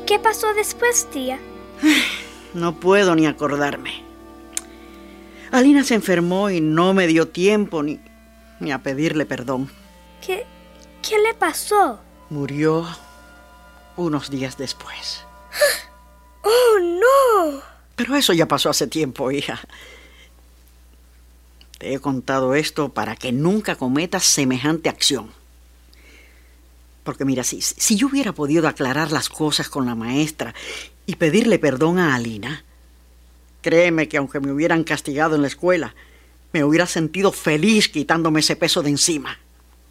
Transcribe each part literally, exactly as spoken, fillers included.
qué pasó después, tía? No puedo ni acordarme. Alina se enfermó y no me dio tiempo ni, ni a pedirle perdón. ¿Qué, qué le pasó? Murió unos días después. ¡Oh, no! Pero eso ya pasó hace tiempo, hija. Te he contado esto para que nunca cometas semejante acción. Porque mira, si, si yo hubiera podido aclarar las cosas con la maestra y pedirle perdón a Alina, créeme que aunque me hubieran castigado en la escuela, me hubiera sentido feliz quitándome ese peso de encima.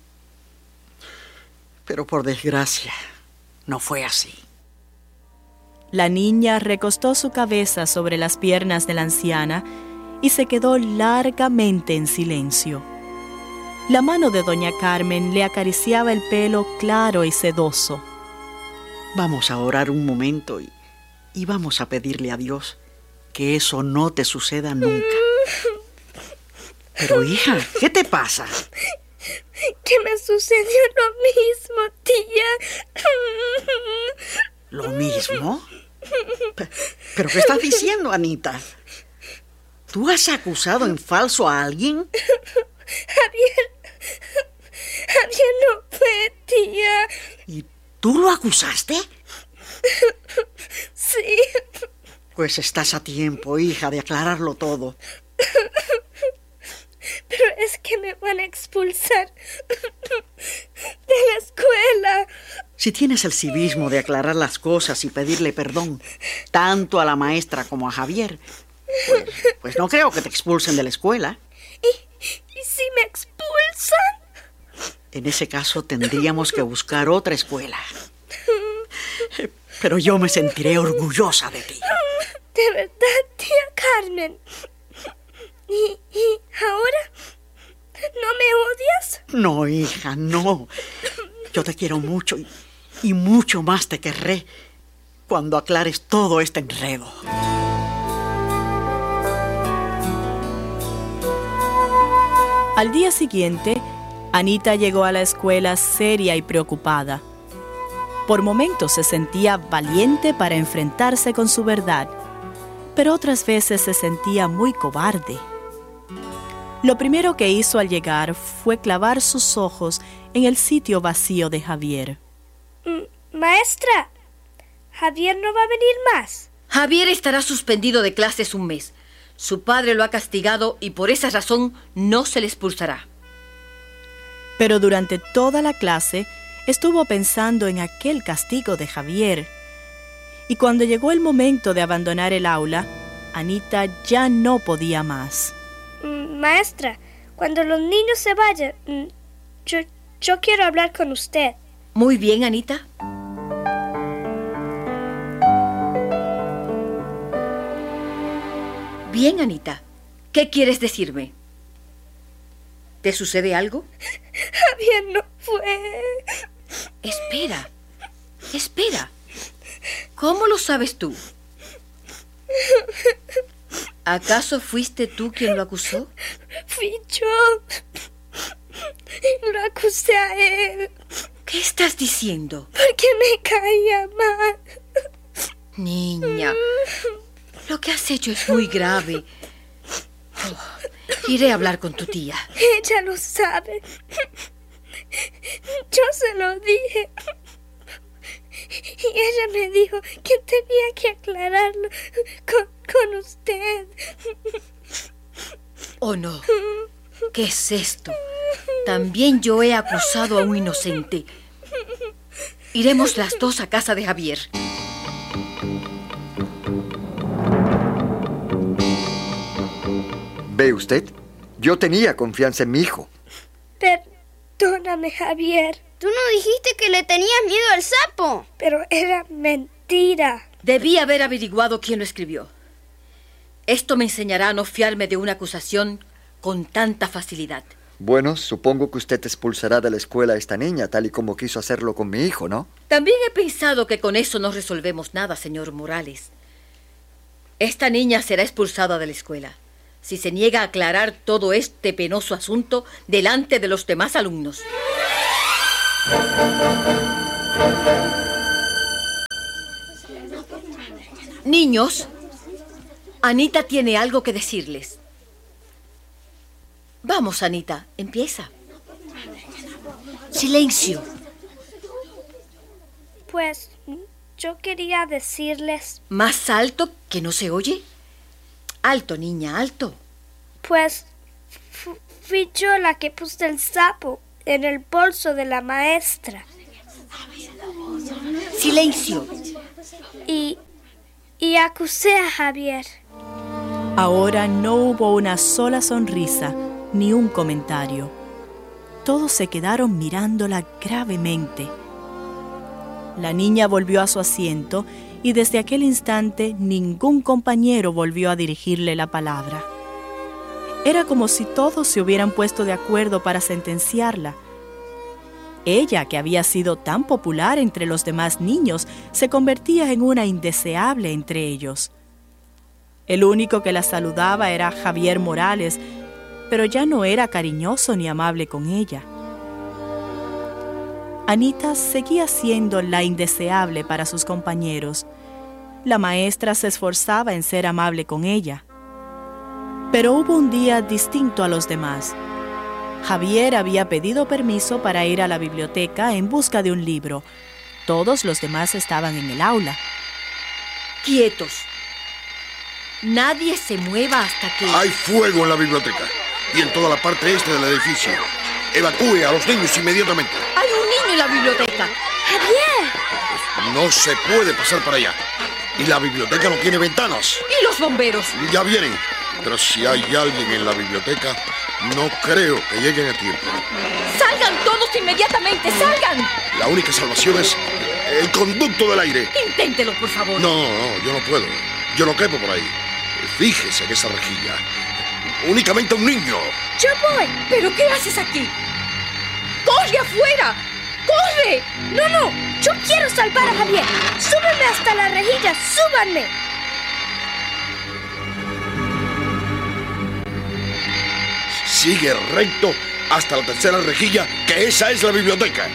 Pero por desgracia, no fue así. La niña recostó su cabeza sobre las piernas de la anciana y se quedó largamente en silencio. La mano de doña Carmen le acariciaba el pelo claro y sedoso. Vamos a orar un momento y, y vamos a pedirle a Dios que eso no te suceda nunca. Pero hija, ¿qué te pasa? Que me sucedió lo mismo, tía. ¿Lo mismo? ¿Pero qué estás diciendo, Anita? ¿Tú has acusado en falso a alguien? Javier... Javier no fue, tía. ¿Y tú lo acusaste? Sí. Pues estás a tiempo, hija, de aclararlo todo. Pero es que me van a expulsar de la escuela. Si tienes el civismo de aclarar las cosas y pedirle perdón, tanto a la maestra como a Javier, pues, pues no creo que te expulsen de la escuela. ¿Y, y si me expulsan? En ese caso tendríamos que buscar otra escuela. Pero yo me sentiré orgullosa de ti. De verdad, tía Carmen. ¿Y, y ahora? ¿No me odias? No, hija, no. Yo te quiero mucho y, y mucho más te querré cuando aclares todo este enredo. Al día siguiente, Anita llegó a la escuela seria y preocupada. Por momentos se sentía valiente para enfrentarse con su verdad, pero otras veces se sentía muy cobarde. Lo primero que hizo al llegar fue clavar sus ojos en el sitio vacío de Javier. Maestra, ¿Javier no va a venir más? Javier estará suspendido de clases un mes. Su padre lo ha castigado y por esa razón no se le expulsará. Pero durante toda la clase estuvo pensando en aquel castigo de Javier. Y cuando llegó el momento de abandonar el aula, Anita ya no podía más. Maestra, cuando los niños se vayan, yo, yo quiero hablar con usted. Muy bien, Anita. Bien, Anita. ¿Qué quieres decirme? ¿Te sucede algo? Javier no fue. Espera, espera. ¿Cómo lo sabes tú? ¿Acaso fuiste tú quien lo acusó? Fui yo. Lo acusé a él. ¿Qué estás diciendo? Porque me caía mal. Niña, lo que has hecho es muy grave. Oh, iré a hablar con tu tía. Ella lo sabe. Yo se lo dije. Y ella me dijo que tenía que aclararlo con, con usted. Oh, no. ¿Qué es esto? También yo he acusado a un inocente. Iremos las dos a casa de Javier. ¿Ve usted? Yo tenía confianza en mi hijo. Perdóname, Javier. Tú no dijiste que le tenías miedo al sapo. Pero era mentira. Debí haber averiguado quién lo escribió. Esto me enseñará a no fiarme de una acusación con tanta facilidad. Bueno, supongo que usted expulsará de la escuela a esta niña, tal y como quiso hacerlo con mi hijo, ¿no? También he pensado que con eso no resolvemos nada, señor Morales. Esta niña será expulsada de la escuela si se niega a aclarar todo este penoso asunto delante de los demás alumnos. Niños, Anita tiene algo que decirles. Vamos, Anita, empieza. Silencio. Pues yo quería decirles... ¿Más alto que no se oye? Alto, niña, alto. Pues fu- fui yo la que puse el sapo en el bolso de la maestra. Silencio. Y, y acusé a Javier. Ahora no hubo una sola sonrisa ni un comentario. Todos se quedaron mirándola gravemente. La niña volvió a su asiento y desde aquel instante ningún compañero volvió a dirigirle la palabra. Era como si todos se hubieran puesto de acuerdo para sentenciarla. Ella, que había sido tan popular entre los demás niños, se convertía en una indeseable entre ellos. El único que la saludaba era Javier Morales, pero ya no era cariñoso ni amable con ella. Anita seguía siendo la indeseable para sus compañeros. La maestra se esforzaba en ser amable con ella. Pero hubo un día distinto a los demás. Javier había pedido permiso para ir a la biblioteca en busca de un libro. Todos los demás estaban en el aula. Quietos. Nadie se mueva hasta que... Hay fuego en la biblioteca y en toda la parte este del edificio. Evacúe a los niños inmediatamente. ¡Hay un niño en la biblioteca! ¡Javier! No se puede pasar para allá. Y la biblioteca no tiene ventanas. ¿Y los bomberos? Ya vienen. Pero si hay alguien en la biblioteca, no creo que lleguen a tiempo. ¡Salgan todos inmediatamente! ¡Salgan! La única salvación es el conducto del aire. Inténtelo, por favor. No, no, yo no puedo. Yo no quepo por ahí. Fíjese en esa rejilla. Únicamente un niño. ¡Yo voy! ¿Pero qué haces aquí? ¡Corre afuera! ¡Corre! No, no, yo quiero salvar a Javier. ¡Súbanme hasta la rejilla! ¡Súbanme! Sigue recto hasta la tercera rejilla, que esa es la biblioteca.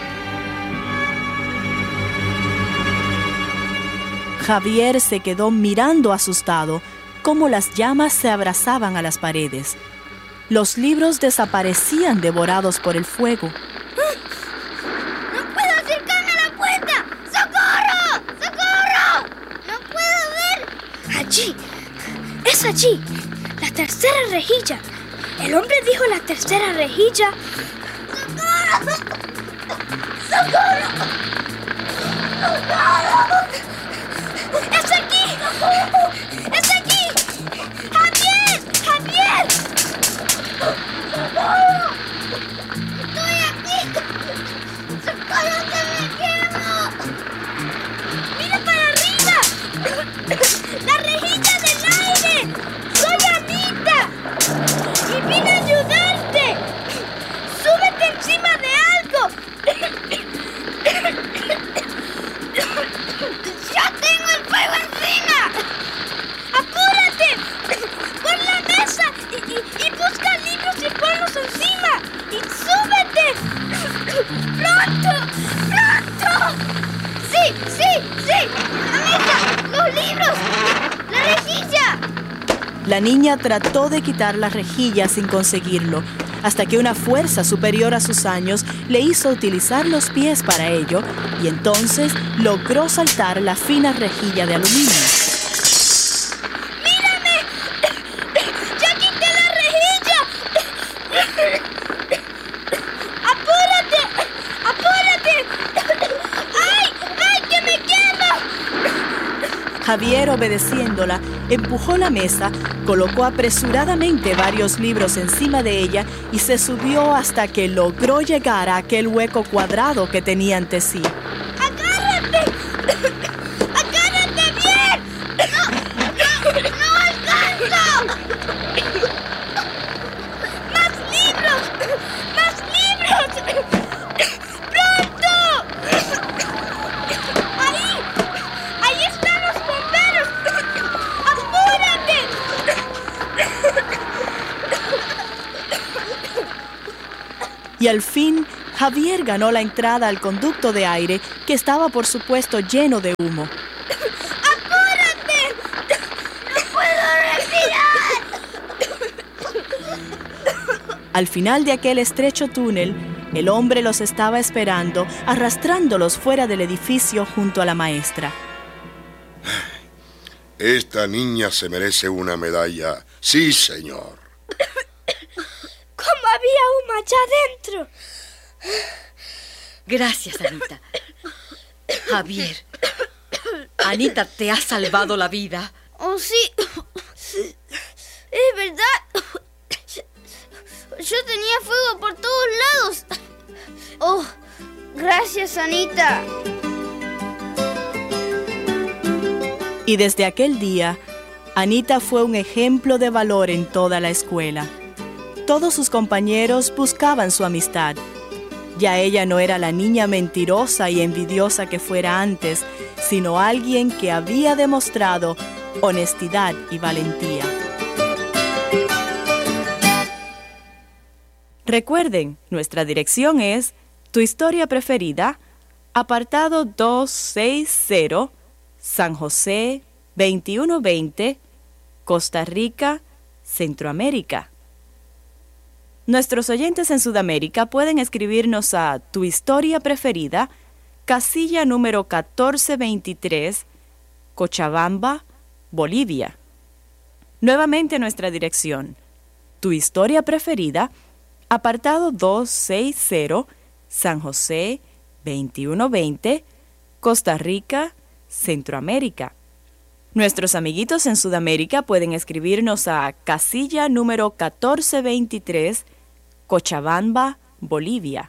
Javier se quedó mirando asustado cómo las llamas se abrazaban a las paredes. Los libros desaparecían devorados por el fuego. ¡No puedo acercarme a la puerta! ¡Socorro! ¡Socorro! ¡No puedo ver! Allí, es allí, la tercera rejilla. El hombre dijo la tercera rejilla. ¡Socorro! ¡Socorro! ¡Socorro! ¡Es aquí! ¡Es aquí! ¡Javier! ¡Javier! ¡Socorro! ¡Estoy aquí! ¡Socorro, que me quemo! ¡Mira para arriba! ¡La rejilla del aire! ¡Soy Anita! ¡Y vine a ayudarte! ¡Súbete encima de algo! ¡Ya tengo el fuego encima! ¡Apúrate! ¡Pon la mesa! Y, y, y busca libros y ponlos encima. ¡Y súbete! ¡Pronto! ¡Pronto! ¡Sí, sí, sí! ¡La mesa! ¡Los libros! ¡La rejilla! La niña trató de quitar la rejilla sin conseguirlo, hasta que una fuerza superior a sus años le hizo utilizar los pies para ello, y entonces logró saltar la fina rejilla de aluminio. ¡Mírame! ¡Ya quité la rejilla! ¡Apúrate! ¡Apúrate! ¡Ay! ¡Ay, que me quemo! Javier, obedeciéndola, empujó la mesa, colocó apresuradamente varios libros encima de ella y se subió hasta que logró llegar a aquel hueco cuadrado que tenía ante sí. ¡Agárrate! ¡Agárrate bien! ¡No alcanzo! ¡Más libros! ¡Más libros! ¡Pronto! ¡Ahí! ¡Ahí están los bomberos! ¡Apúrate! Y al fin, Javier ganó la entrada al conducto de aire, que estaba por supuesto lleno de humo. ¡Apúrate! Al final de aquel estrecho túnel, el hombre los estaba esperando, arrastrándolos fuera del edificio junto a la maestra. Esta niña se merece una medalla. Sí, señor. ¿Cómo había humo allá adentro? Gracias, Anita. Javier, Anita te ha salvado la vida. Oh, sí. Es verdad. Yo tenía fuego por todos lados. Oh, gracias, Anita. Y desde aquel día, Anita fue un ejemplo de valor en toda la escuela. Todos sus compañeros buscaban su amistad. Ya ella no era la niña mentirosa y envidiosa que fuera antes, sino alguien que había demostrado honestidad y valentía. Recuerden, nuestra dirección es Tu Historia Preferida, apartado doscientos sesenta, San José, veintiuno veinte, Costa Rica, Centroamérica. Nuestros oyentes en Sudamérica pueden escribirnos a Tu Historia Preferida, casilla número catorce veintitrés, Cochabamba, Bolivia. Nuevamente nuestra dirección, Tu Historia Preferida, apartado doscientos sesenta, San José, veintiuno veinte, Costa Rica, Centroamérica. Nuestros amiguitos en Sudamérica pueden escribirnos a casilla número catorce veintitrés, Cochabamba, Bolivia.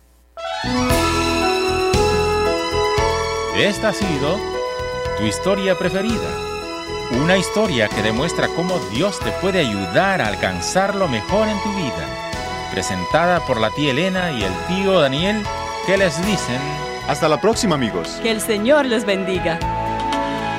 Esta ha sido Tu Historia Preferida, una historia que demuestra cómo Dios te puede ayudar a alcanzar lo mejor en tu vida. Presentada por la tía Elena y el tío Daniel, que les dicen... Hasta la próxima, amigos. Que el Señor les bendiga.